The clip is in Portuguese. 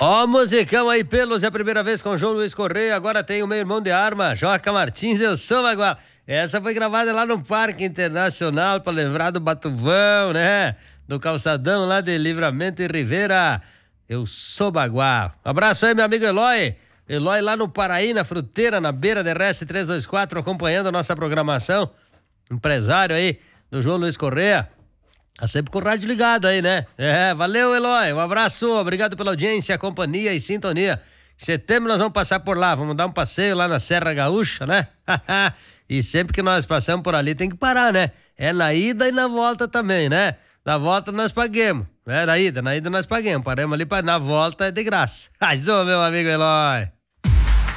Ó, musicão aí, Pelos, é a primeira vez com o João Luiz Correia. Agora tem o meu irmão de arma, Joca Martins, eu sou Bagual. Essa foi gravada lá no Parque Internacional para lembrar do Batuvão, né? Do calçadão lá de Livramento e Rivera. Eu sou Bagual. Abraço aí, meu amigo Eloy. Eloy lá no Paraí, na Fruteira, na beira da RS 324, acompanhando a nossa programação. Empresário aí do João Luiz Correia. Tá sempre com o rádio ligado aí, né? Valeu, Eloy. Um abraço, obrigado pela audiência, companhia e sintonia. Em setembro nós vamos passar por lá, vamos dar um passeio lá na Serra Gaúcha, né? E sempre que nós passamos por ali tem que parar, né? É na ida e na volta também, né? Na volta nós paguemos, né? Na ida nós paguemos. Paramos ali, na volta é de graça. Mas, ô, meu amigo Eloy.